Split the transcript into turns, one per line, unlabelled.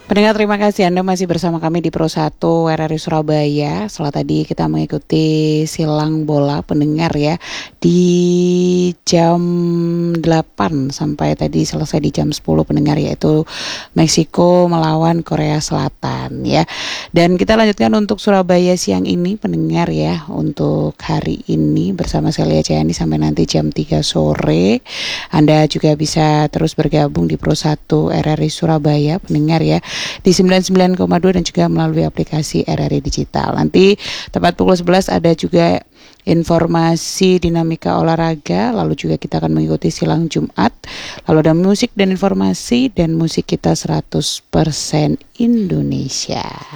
Pendengar, terima kasih Anda masih bersama kami di Pro 1 RRI Surabaya. Setelah tadi kita mengikuti silang bola pendengar ya di jam 8 sampai tadi selesai di jam 10 pendengar, yaitu Meksiko melawan Korea Selatan ya. Dan kita lanjutkan untuk Surabaya siang ini pendengar ya, untuk hari ini bersama Celia Cayani sampai nanti jam 3 sore. Anda juga bisa terus bergabung di Pro 1 RRI Surabaya pendengar ya, di 99,2 dan juga melalui aplikasi RRI Digital. Nanti tepat pukul 11 ada juga informasi dinamika olahraga, lalu juga kita akan mengikuti silang Jumat, lalu ada musik dan informasi, dan musik kita 100% Indonesia.